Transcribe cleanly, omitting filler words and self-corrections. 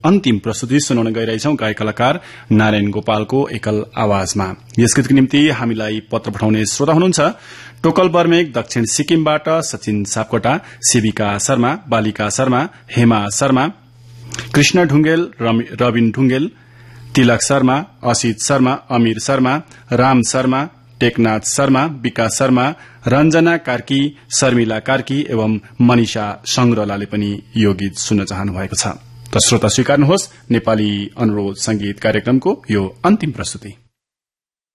अन्तिम प्रस्तुति सुनाउन गइरहेछौं गायक कलाकार नारायण गोपालको एकल आवाजमा। यस गीतको निम्ति हामीलाई पत्र पठाउने श्रोता हुनुहुन्छ टोकल बर्मेक दक्षिण सिक्किमबाट सचिन सापकोटा, शिविका शर्मा, बालिका शर्मा, हेमा शर्मा, कृष्ण ढुंगेल, रविन ढुंगेल, तिलक शर्मा, असित शर्मा, अमीर शर्मा, राम शर्मा, टेकनाथ शर्मा, विकास शर्मा, रञ्जना कार्की, शर्मिला कार्की एवं मनिषा संग्रलाले पनि यो गीत सुन्न चाहनु भएको छ। त श्रोता स्वीकार्नुहोस् नेपाली अनुरोध संगीत कार्यक्रमको यो अन्तिम प्रस्तुति।